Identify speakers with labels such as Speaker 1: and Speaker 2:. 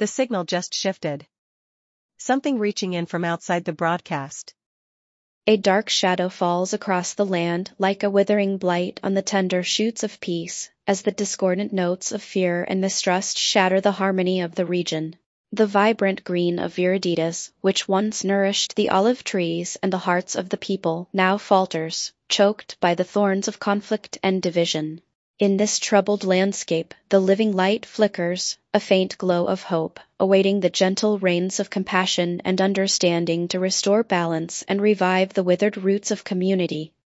Speaker 1: The signal just shifted. Something reaching in from outside the broadcast.
Speaker 2: A dark shadow falls across the land like a withering blight on the tender shoots of peace, as the discordant notes of fear and mistrust shatter the harmony of the region. The vibrant green of Viriditas, which once nourished the olive trees and the hearts of the people, now falters, choked by the thorns of conflict and division. In this troubled landscape, the living light flickers, a faint glow of hope, awaiting the gentle rains of compassion and understanding to restore balance and revive the withered roots of community.